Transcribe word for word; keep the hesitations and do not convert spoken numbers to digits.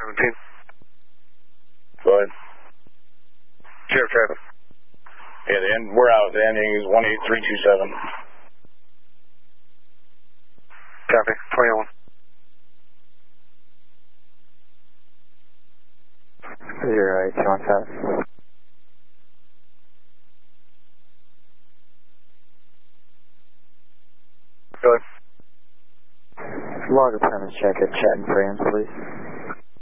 seventeen. Go ahead. Sheriff traffic. Yeah, the end, we're out. The ending is one eight three two seven. Copy. twenty-one. Zero eight two one seven. Go ahead. Log a premise check at Chatton Frames, please.